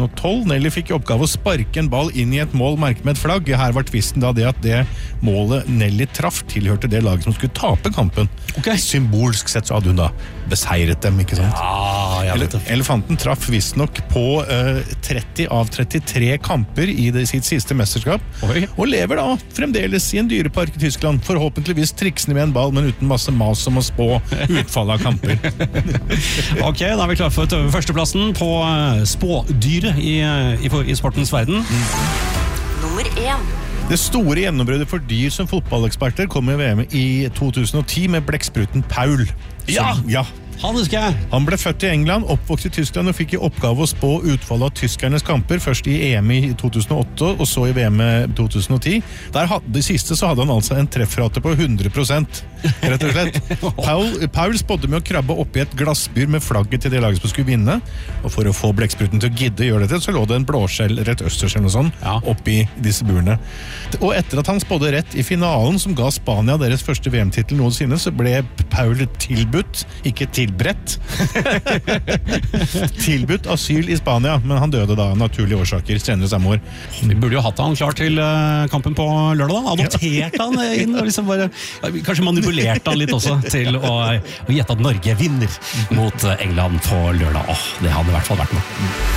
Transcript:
2012. Nelly fikk i oppgave å sparke en ball inn i et mål merket med et flagg. Her var tvisten da det at det målet Nelly traff tilhørte det laget som skulle tape kampen. Okay. Symbolsk sett så hadde hun da beseiret dem, ikke sant? Ja, Elefanten traff visstnok på 30 av 33 kamper i sitt siste mesterskap. Oi. Og lever da fremdeles i en dyrepark i Tyskland, forhåpentligvis triksende med en ball, men uten masse mas om å spå utfallet av kamper. Ok, da er vi klare for å tøve førsteplassen på spådyret i sportens verden. Nummer 1. Det store gjennombruddet for dyr som fotballeksperter kom i VM i 2010 med blekkspruten Paul. Ja! Han husker jeg. Han ble født i England, oppvokst i Tyskland og fikk i oppgave å spå utfallet av tyskernes kamper, først i EM i 2008 og så i VM i 2010. Det siste så hadde han altså en treffrate på 100%, rett og slett. Paul spådde med å krabbe opp i et glassbyr med flagget til det laget som skulle vinne, og for å få blekkspruten til å gidde gjøre dette, så lå det en blåskjell, rett østers eller noe sånt, oppi disse burene. Og etter at han spådde rett i finalen, som ga Spania deres første VM-titel noensinne, så ble Paul tilbudt, ikke tilberedt, tilbudt asyl i Spania, men han døde da av naturlige årsaker senere samme år. Vi burde jo hatt han klar til kampen på lørdag da, adoptert han inn og liksom bare, kanskje manipulert han litt også til å gjette at Norge vinner mot England på lørdag. Det hadde i hvert fall vært noe.